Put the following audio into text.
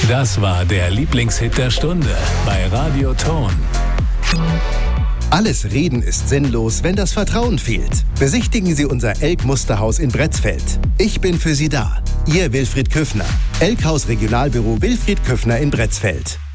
Das war der Lieblingshit der Stunde bei Radio Ton. Alles Reden ist sinnlos, wenn das Vertrauen fehlt. Besichtigen Sie unser Elk-Musterhaus in Bretzfeld. Ich bin für Sie da. Ihr Wilfried Küffner. Elkhaus Regionalbüro Wilfried Küffner in Bretzfeld.